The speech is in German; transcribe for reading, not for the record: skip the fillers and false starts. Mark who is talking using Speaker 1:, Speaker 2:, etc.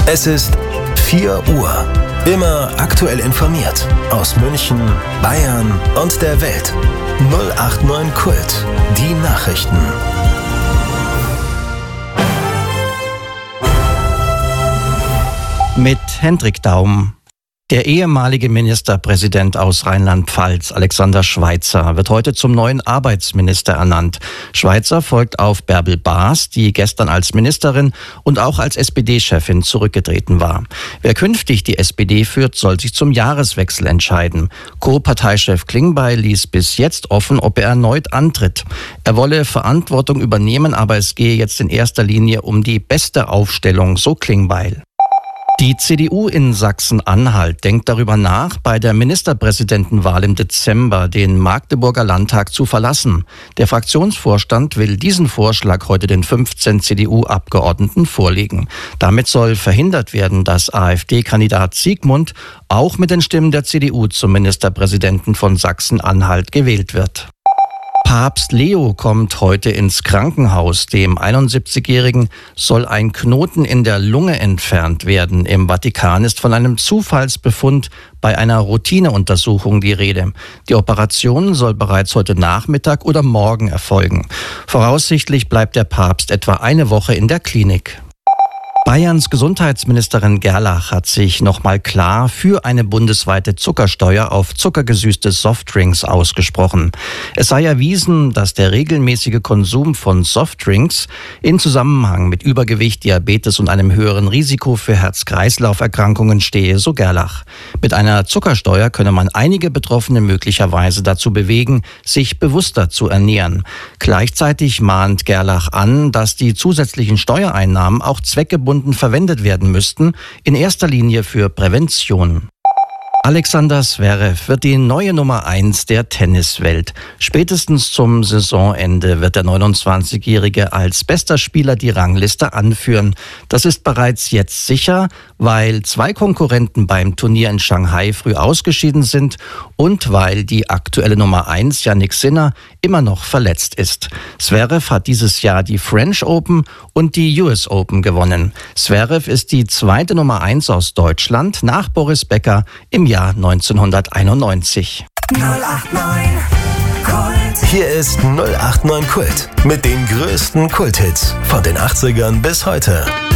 Speaker 1: Es ist 4 Uhr. Immer aktuell informiert. Aus München, Bayern und der Welt. 089 Kult. Die Nachrichten.
Speaker 2: Mit Hendrik Daum. Der ehemalige Ministerpräsident aus Rheinland-Pfalz, Alexander Schweitzer, wird heute zum neuen Arbeitsminister ernannt. Schweitzer folgt auf Bärbel Baas, die gestern als Ministerin und auch als SPD-Chefin zurückgetreten war. Wer künftig die SPD führt, soll sich zum Jahreswechsel entscheiden. Co-Parteichef Klingbeil ließ bis jetzt offen, ob er erneut antritt. Er wolle Verantwortung übernehmen, aber es gehe jetzt in erster Linie um die beste Aufstellung, so Klingbeil. Die CDU in Sachsen-Anhalt denkt darüber nach, bei der Ministerpräsidentenwahl im Dezember den Magdeburger Landtag zu verlassen. Der Fraktionsvorstand will diesen Vorschlag heute den 15 CDU-Abgeordneten vorlegen. Damit soll verhindert werden, dass AfD-Kandidat Siegmund auch mit den Stimmen der CDU zum Ministerpräsidenten von Sachsen-Anhalt gewählt wird. Papst Leo kommt heute ins Krankenhaus. Dem 71-Jährigen soll ein Knoten in der Lunge entfernt werden. Im Vatikan ist von einem Zufallsbefund bei einer Routineuntersuchung die Rede. Die Operation soll bereits heute Nachmittag oder morgen erfolgen. Voraussichtlich bleibt der Papst etwa eine Woche in der Klinik. Bayerns Gesundheitsministerin Gerlach hat sich nochmal klar für eine bundesweite Zuckersteuer auf zuckergesüßte Softdrinks ausgesprochen. Es sei erwiesen, dass der regelmäßige Konsum von Softdrinks in Zusammenhang mit Übergewicht, Diabetes und einem höheren Risiko für Herz-Kreislauf-Erkrankungen stehe, so Gerlach. Mit einer Zuckersteuer könne man einige Betroffene möglicherweise dazu bewegen, sich bewusster zu ernähren. Gleichzeitig mahnt Gerlach an, dass die zusätzlichen Steuereinnahmen auch zweckgebunden verwendet werden müssten, in erster Linie für Prävention. Alexander Zverev wird die neue Nummer 1 der Tenniswelt. Spätestens zum Saisonende wird der 29-Jährige als bester Spieler die Rangliste anführen. Das ist bereits jetzt sicher, weil 2 Konkurrenten beim Turnier in Shanghai früh ausgeschieden sind und weil die aktuelle Nummer 1, Jannik Sinner, immer noch verletzt ist. Zverev hat dieses Jahr die French Open und die US Open gewonnen. Zverev ist die zweite Nummer 1 aus Deutschland nach Boris Becker im Jahr 1991.
Speaker 1: 089 Kult. Hier ist 089 Kult mit den größten Kulthits von den 80ern bis heute.